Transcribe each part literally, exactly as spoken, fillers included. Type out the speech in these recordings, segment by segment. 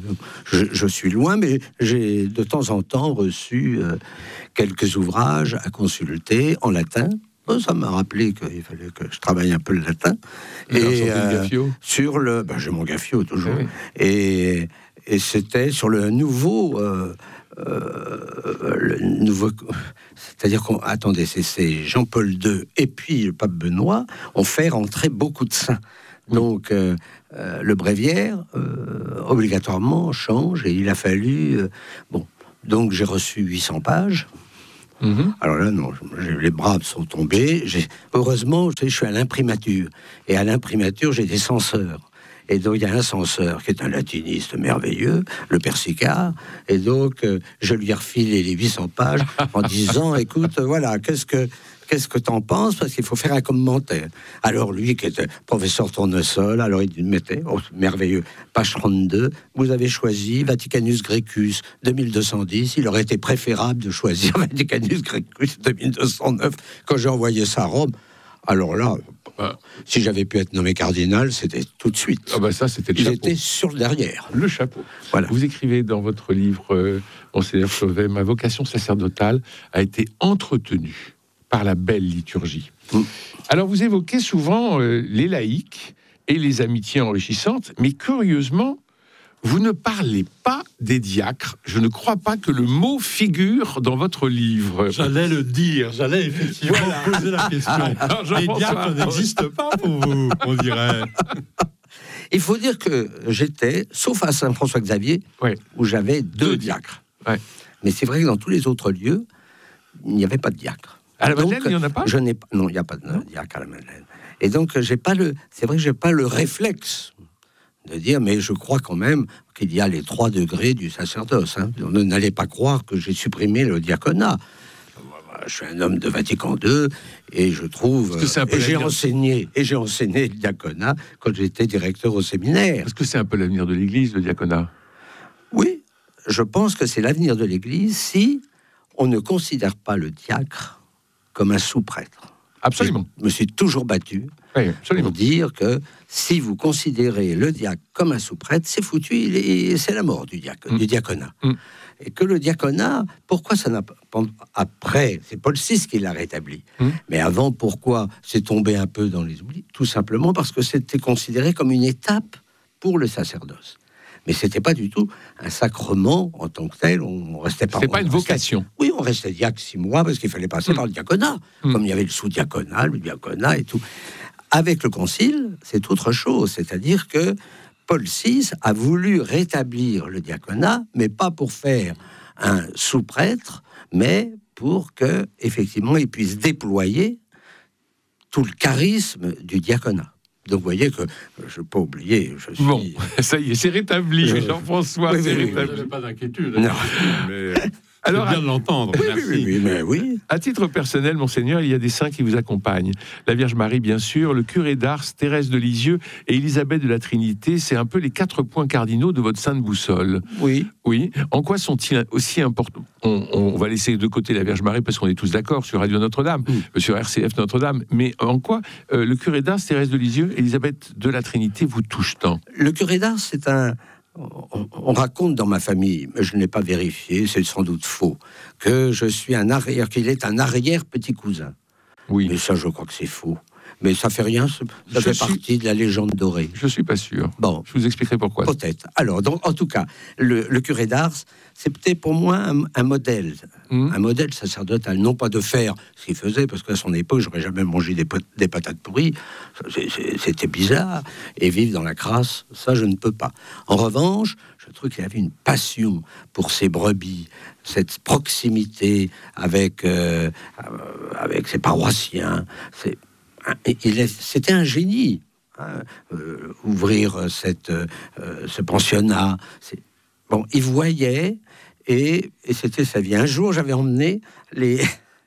je, je suis loin, mais j'ai de temps en temps reçu euh, quelques ouvrages à consulter en latin. Oh, ça m'a rappelé qu'il fallait que je travaille un peu le latin. Et euh, sur le, ben, j'ai mon Gaffio toujours. Oui. Et, et c'était sur le nouveau, euh, euh, le nouveau, c'est-à-dire qu'on attendez, c'est, c'est Jean-Paul deux et puis le pape Benoît ont fait rentrer beaucoup de saints. Oui. Donc euh, euh, le bréviaire euh, obligatoirement change et il a fallu euh, bon. Donc j'ai reçu huit cents pages. Mmh. Alors là, non, les bras me sont tombés. J'ai, heureusement, je suis à l'imprimature. Et à l'imprimature, j'ai des censeurs. Et donc, il y a un censeur qui est un latiniste merveilleux, le Persicard. Et donc, euh, je lui ai refilé les huit cents pages en disant, écoute, voilà, qu'est-ce que... Qu'est-ce que t'en penses? Parce qu'il faut faire un commentaire. Alors lui, qui était professeur tournesol, alors il mettait, oh, merveilleux, page trente-deux, vous avez choisi Vaticanus Grecus deux mille deux cent dix. Il aurait été préférable de choisir Vaticanus Grecus deux mille deux cent neuf. Quand j'ai envoyé ça à Rome, alors là, ah. si j'avais pu être nommé cardinal, c'était tout de suite. Ah bah ça, c'était le il chapeau. était sur le derrière. Le chapeau. Voilà. Vous écrivez dans votre livre, euh, Monseigneur Chauvet, ma vocation sacerdotale a été entretenue par la belle liturgie. Mmh. Alors, vous évoquez souvent euh, les laïcs et les amitiés enrichissantes, mais curieusement, vous ne parlez pas des diacres. Je ne crois pas que le mot figure dans votre livre. J'allais le dire, j'allais effectivement voilà. poser la question. Ah, les diacres n'existent pas pour vous, on dirait. Il faut dire que j'étais, sauf à Saint-François-Xavier, ouais. où j'avais deux, deux diacres. Ouais. Mais c'est vrai que dans tous les autres lieux, il n'y avait pas de diacre. À la Madeleine, donc, il n'y en a pas je n'ai pas. Non, il n'y a pas de diacre à la Madeleine. Et donc, j'ai pas le. C'est vrai que j'ai pas le réflexe de dire, mais je crois quand même qu'il y a les trois degrés du sacerdoce. Hein. N'allez pas croire que j'ai supprimé le diaconat. Je suis un homme de Vatican deux et je trouve. Que c'est un peu et j'ai enseigné et j'ai enseigné le diaconat quand j'étais directeur au séminaire. Est-ce que c'est un peu l'avenir de l'Église, le diaconat? Oui, je pense que c'est l'avenir de l'Église si on ne considère pas le diacre comme un sous-prêtre. Absolument. Je me suis toujours battu oui, pour dire que si vous considérez le diacre comme un sous-prêtre, c'est foutu, il est, c'est la mort du, diac- mm. du diaconat. Mm. Et que le diaconat, pourquoi ça n'a pas... Après, c'est Paul six qui l'a rétabli. Mm. Mais avant, pourquoi c'est tombé un peu dans les oublis? Tout simplement parce que c'était considéré comme une étape pour le sacerdoce. Mais c'était pas du tout un sacrement en tant que tel. On restait pas. C'était pas une restait, vocation. Oui, on restait diacre six mois parce qu'il fallait passer mmh. par le diaconat, mmh. comme il y avait le sous-diaconat, le diaconat et tout. Avec le concile, c'est autre chose. C'est-à-dire que Paul six a voulu rétablir le diaconat, mais pas pour faire un sous-prêtre, mais pour que effectivement il puisse déployer tout le charisme du diaconat. Donc, vous voyez que je ne vais pas oublier. Je suis... Bon, ça y est, c'est rétabli, je... Jean-François. Oui, c'est oui, rétabli. Oui, pas d'inquiétude. Non. Mais... Alors, c'est bien de l'entendre. Oui, merci. Oui, oui, mais oui. À titre personnel, Monseigneur, il y a des saints qui vous accompagnent. La Vierge Marie, bien sûr, le curé d'Ars, Thérèse de Lisieux et Élisabeth de la Trinité. C'est un peu les quatre points cardinaux de votre sainte boussole. Oui. Oui. En quoi sont-ils aussi importants? on, on va laisser de côté la Vierge Marie parce qu'on est tous d'accord sur Radio Notre-Dame, mmh. sur R C F Notre-Dame. Mais en quoi euh, le curé d'Ars, Thérèse de Lisieux, Élisabeth de la Trinité vous touchent tant? Le curé d'Ars, c'est un... On, on raconte dans ma famille, mais je ne l'ai pas vérifié, c'est sans doute faux, que je suis un arrière, qu'il est un arrière petit cousin. Oui. Mais ça, je crois que c'est faux. Mais ça fait rien, ça je fait suis... partie de la légende dorée. Je suis pas sûr. Bon, je vous expliquerai pourquoi. Peut-être. Alors, donc, en tout cas, le, le curé d'Ars, c'est peut-être pour moi un, un modèle, mmh. un modèle sacerdotal, non pas de faire ce qu'il faisait, parce qu'à son époque, j'aurais jamais mangé des, pot- des patates pourries. C'est, c'est, c'était bizarre. Et vivre dans la crasse, ça, je ne peux pas. En revanche, je trouve qu'il avait une passion pour ses brebis, cette proximité avec euh, avec ses paroissiens. C'est Il est, c'était un génie, hein, euh, ouvrir cette, euh, ce pensionnat. C'est, bon, il voyait, et, et c'était sa vie. Un jour, j'avais emmené les,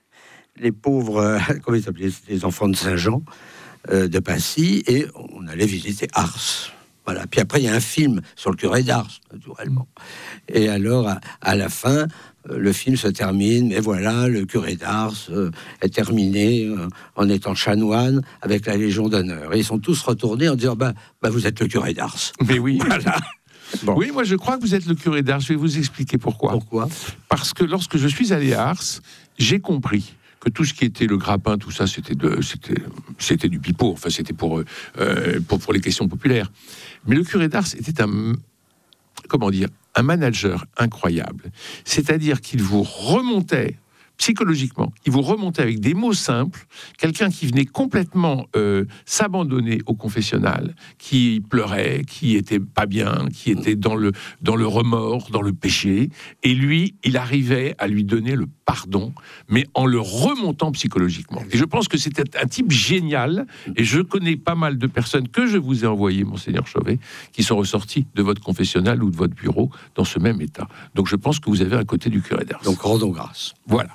les pauvres, euh, comment ils s'appelaient, les enfants de Saint-Jean, euh, de Passy, et on allait visiter Ars. Voilà. Puis après, il y a un film sur le curé d'Ars, naturellement. Et alors, à, à la fin, le film se termine, et voilà, le curé d'Ars euh, est terminé euh, en étant chanoine avec la Légion d'honneur. Et ils sont tous retournés en disant, bah, bah vous êtes le curé d'Ars. Mais oui. Voilà. Bon. Oui, moi je crois que vous êtes le curé d'Ars. Je vais vous expliquer pourquoi. Pourquoi ? Parce que lorsque je suis allé à Ars, j'ai compris que tout ce qui était le grappin, tout ça, c'était de, c'était, c'était du pipeau. Enfin, c'était pour, euh, pour pour les questions populaires. Mais le curé d'Ars était un, comment dire, un manager incroyable. C'est-à-dire qu'il vous remontait psychologiquement, il vous remontait avec des mots simples, quelqu'un qui venait complètement euh, s'abandonner au confessionnal, qui pleurait, qui était pas bien, qui était dans le, dans le remords, dans le péché, et lui, il arrivait à lui donner le pardon, mais en le remontant psychologiquement. Et je pense que c'était un type génial, et je connais pas mal de personnes que je vous ai envoyées, Monseigneur Chauvet, qui sont ressorties de votre confessionnal ou de votre bureau dans ce même état. Donc je pense que vous avez un côté du curé d'Ars. Donc rendons grâce. Voilà.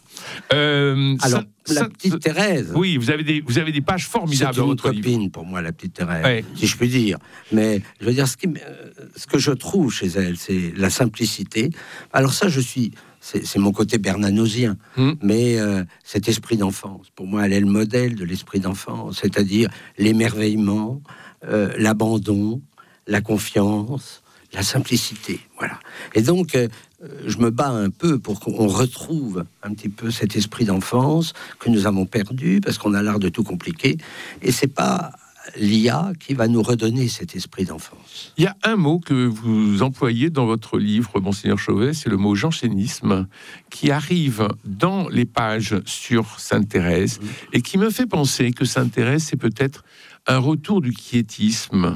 Euh, Alors, ça, la ça, petite ça, Thérèse. Oui, vous avez des, vous avez des pages formidables dans votre livre. C'est une copine pour moi, la petite Thérèse, ouais. Si je puis dire. Mais je veux dire, ce, qui, ce que je trouve chez elle, c'est la simplicité. Alors ça, je suis... C'est, c'est mon côté bernanosien, mmh. mais euh, cet esprit d'enfance, pour moi, elle est le modèle de l'esprit d'enfance, c'est-à-dire l'émerveillement, euh, l'abandon, la confiance, la simplicité, voilà. Et donc, euh, je me bats un peu pour qu'on retrouve un petit peu cet esprit d'enfance que nous avons perdu parce qu'on a l'art de tout compliquer, et c'est pas l'I A qui va nous redonner cet esprit d'enfance. Il y a un mot que vous employez dans votre livre, Monseigneur Chauvet, c'est le mot jansénisme, qui arrive dans les pages sur Sainte Thérèse, mmh. et qui me fait penser que Sainte Thérèse, c'est peut-être un retour du quiétisme,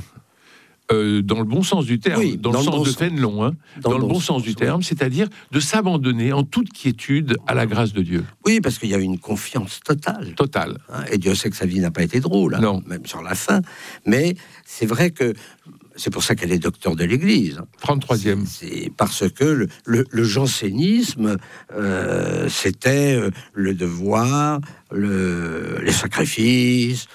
euh, dans le bon sens du terme, oui, dans, dans le sens bon de Fénelon, hein, dans, dans le bon, bon sens, sens du terme, oui. C'est-à-dire de s'abandonner en toute quiétude à la grâce de Dieu. Oui, parce qu'il y a une confiance totale. Totale. Hein, et Dieu sait que sa vie n'a pas été drôle, hein, non. Même sur la fin. Mais c'est vrai que c'est pour ça qu'elle est docteur de l'Église. trente-troisième. C'est, c'est parce que le, le, le jansénisme, euh, c'était le devoir, le, les sacrifices,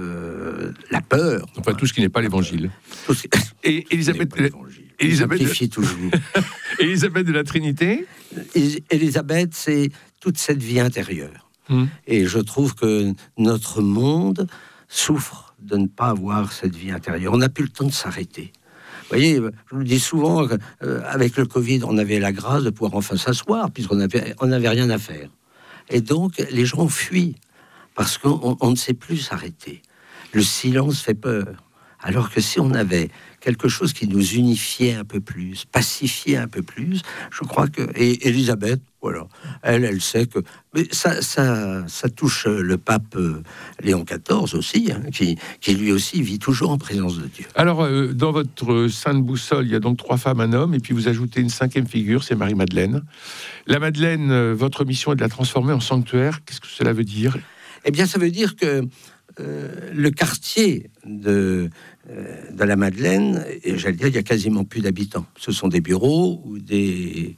Euh, la peur, enfin tout ce qui n'est pas l'évangile. Ce... Et Élisabeth, Élisabeth, toujours. Élisabeth de la Trinité. Élisabeth, c'est toute cette vie intérieure. Mmh. Et je trouve que notre monde souffre de ne pas avoir cette vie intérieure. On n'a plus le temps de s'arrêter. Vous voyez, je le dis souvent, euh, avec le Covid, on avait la grâce de pouvoir enfin s'asseoir, puisqu'on n'avait on avait rien à faire. Et donc, les gens fuient. Parce qu'on on ne sait plus s'arrêter. Le silence fait peur. Alors que si on avait quelque chose qui nous unifiait un peu plus, pacifiait un peu plus, je crois que... Et Élisabeth, voilà, elle, elle sait que... Mais ça, ça, ça touche le pape Léon quatorze aussi, hein, qui, qui lui aussi vit toujours en présence de Dieu. Alors, euh, dans votre sainte boussole, il y a donc trois femmes, un homme, et puis vous ajoutez une cinquième figure, c'est Marie-Madeleine. La Madeleine, euh, votre mission est de la transformer en sanctuaire. Qu'est-ce que cela veut dire ? Eh bien, ça veut dire que euh, le quartier de, euh, de la Madeleine, et j'allais dire, il y a quasiment plus d'habitants. Ce sont des bureaux ou des,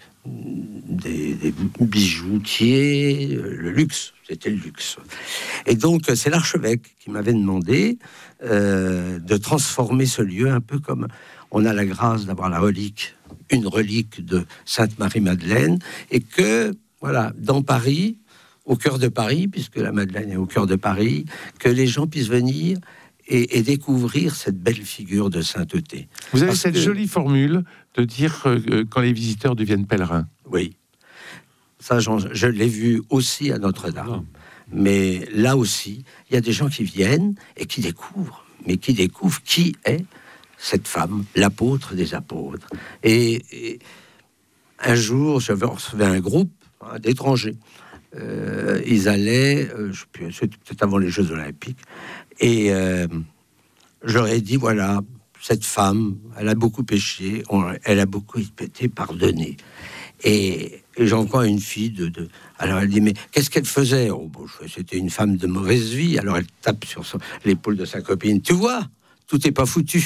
des, des bijoutiers, le luxe, c'était le luxe. Et donc, c'est l'archevêque qui m'avait demandé euh, de transformer ce lieu un peu comme on a la grâce d'avoir la relique, une relique de Sainte Marie-Madeleine, et que, voilà, dans Paris, au cœur de Paris, puisque la Madeleine est au cœur de Paris, que les gens puissent venir et, et découvrir cette belle figure de sainteté. Vous avez Parce cette que... jolie formule de dire euh, quand les visiteurs deviennent pèlerins. Oui, ça je l'ai vu aussi à Notre-Dame. Mais là aussi, il y a des gens qui viennent et qui découvrent, mais qui découvrent qui est cette femme, l'apôtre des apôtres. Et, et un jour, je recevais un groupe hein, d'étrangers. Euh, ils allaient, euh, je sais plus, c'était peut-être avant les Jeux Olympiques, et euh, je leur ai dit, voilà, cette femme, elle a beaucoup péché, on, elle a beaucoup été pardonnée. Et, et j'ai encore une fille de, de... Alors elle dit, mais qu'est-ce qu'elle faisait ? Oh, bon, c'était une femme de mauvaise vie. Alors elle tape sur son, l'épaule de sa copine. Tu vois, tout n'est pas foutu.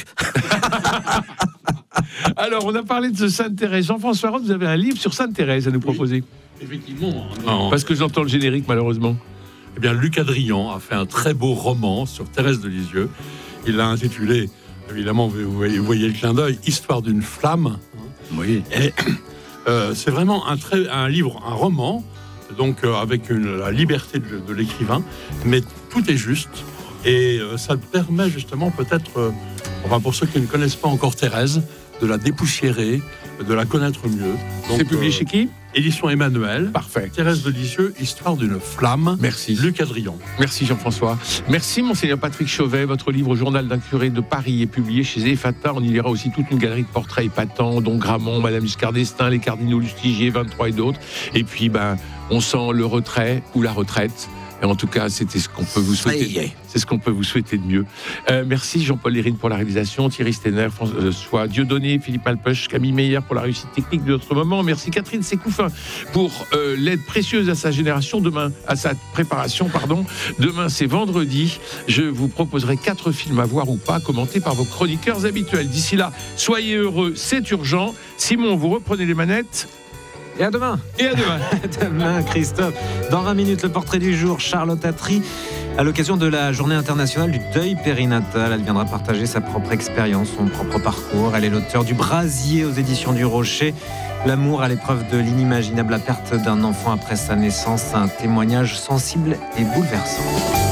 Alors, on a parlé de Sainte Thérèse. Jean-François Rode, vous avez un livre sur Sainte Thérèse à nous proposer. Oui. Effectivement. Non. Parce que j'entends le générique, malheureusement. Eh bien, Luc Adrian a fait un très beau roman sur Thérèse de Lisieux. Il l'a intitulé, évidemment, vous voyez, vous voyez le clin d'œil, Histoire d'une flamme. Oui. Et euh, c'est vraiment un, très, un livre, un roman, donc euh, avec une, la liberté de, de l'écrivain, mais tout est juste. Et euh, ça permet justement peut-être, euh, enfin pour ceux qui ne connaissent pas encore Thérèse, de la dépoussiérer, de la connaître mieux. Donc, c'est publié euh, chez qui? Édition Emmanuel. Parfait. Thérèse de Lisieux, Histoire d'une flamme. Merci. Luc Adrian. Merci Jean-François. Merci Monseigneur Patrick Chauvet. Votre livre Journal d'un curé de Paris est publié chez Ephata. On y lira aussi toute une galerie de portraits épatants, dont Gramont, Madame Giscard d'Estaing, les cardinaux Lustiger, vingt-trois et d'autres. Et puis, ben, on sent le retrait ou la retraite. Et en tout cas, c'était ce qu'on peut vous souhaiter. C'est ce qu'on peut vous souhaiter de mieux. Euh, merci Jean-Paul Lérine pour la réalisation, Thierry Stener, François Dieudonné, Philippe Alpech, Camille Meyer pour la réussite technique de notre moment. Merci Catherine Sécoufin pour euh, l'aide précieuse à sa génération. Demain, à sa préparation, pardon. Demain, c'est vendredi. Je vous proposerai quatre films à voir ou pas, commentés par vos chroniqueurs habituels. D'ici là, soyez heureux, c'est urgent. Simon, vous reprenez les manettes. Et à demain. Et à demain. Demain, Christophe. Dans vingt minutes, le portrait du jour, Charlotte Attry. À l'occasion de la journée internationale du deuil périnatal, elle viendra partager sa propre expérience, son propre parcours. Elle est l'auteure du Brasier aux éditions du Rocher. L'amour à l'épreuve de l'inimaginable, la perte d'un enfant après sa naissance. Un témoignage sensible et bouleversant.